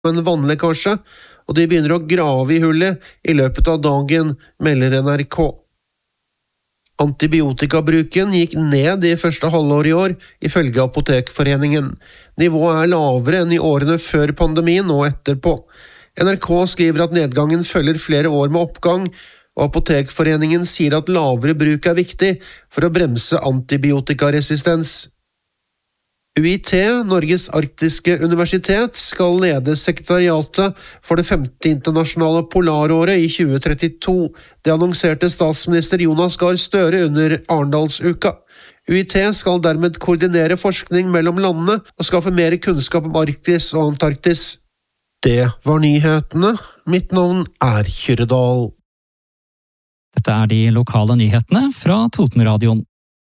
en vannlekkasje, og de begynner å grave i hullet I løpet av dagen, melder NRK. Antibiotikabruken gikk ned I første halvår I år, ifølge Apotekforeningen. Nivået lavere enn I årene før pandemien og etterpå. NRK skriver at nedgangen følger flere år med oppgang, og Apotekforeningen sier at lavere bruk viktig for å bremse antibiotikaresistens. UiT, Norges arktiske universitet, skal lede sekretariatet for det 5. internasjonale polaråret I 2032. Det annonserte statsminister Jonas Gahr Støre under Arendalsuka. UiT skal dermed koordinere forskning mellom landene og skaffe mer kunnskap om Arktis og Antarktis. Det var nyhetene. Mitt navn Kyrre Dahl. Dette de lokale nyhetene fra Totenradioen.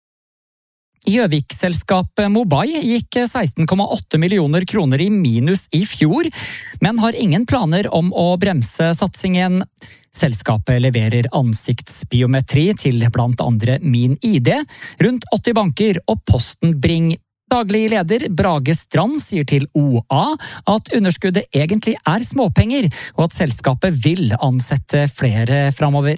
Gjøvik-selskapet Mobai gikk 16,8 millioner kroner I minus I fjor, men har ingen planer om å bremse satsingen. Selskapet leverer ansiktsbiometri til blant andre Min ID, rundt 80 banker og Posten Bring. Daglig leder Brage Strand sier til OA at underskuddet egentlig småpenger, og at selskapet vil ansette flere fremover.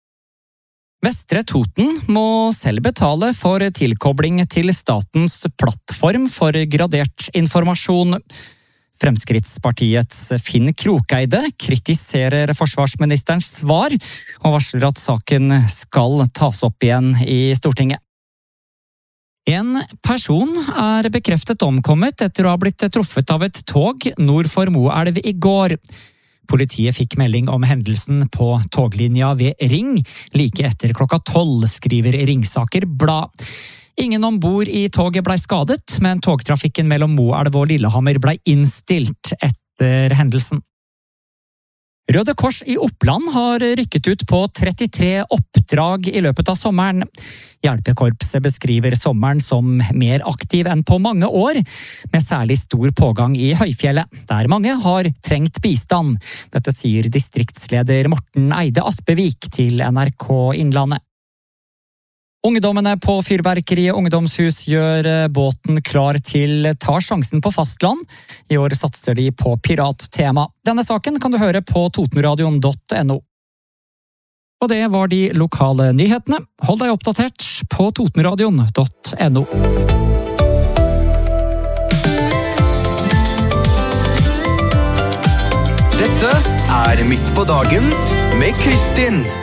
Vestre Toten må selv betale for tilkobling til statens plattform for gradert informasjon. Fremskrittspartiets Finn Krokeide kritiserer forsvarsministerens svar og varsler at saken skal tas opp igjen I Stortinget. En person bekreftet omkommet etter å ha blitt truffet av et tog nord for Moelv I går. Politiet fikk melding om hendelsen på toglinja ved Ring, like etter klokka 12, skriver Ringsaker Blad. Ingen ombord I toget ble skadet, men togtrafikken mellom Moelv og Lillehammer ble innstilt etter hendelsen. Røde Kors I Oppland har rykket ut på 33 oppdrag I løpet av sommeren. Hjelpekorpset beskriver sommeren som mer aktiv enn på mange år, med særlig stor pågang I høyfjellet, der mange har trengt bistand. Dette sier distriktsleder Morten Eide Aspevik til NRK Innlandet. Ungdommene på Fyrverkeriet Ungdomshus gjør båten klar til ta sjansen på fastland. I år satser de på pirattema. Denne saken kan du høre på totenradion.no. Og det var de lokale nyhetene. Hold deg oppdatert på totenradion.no. Dette Midt på dagen med Kristin.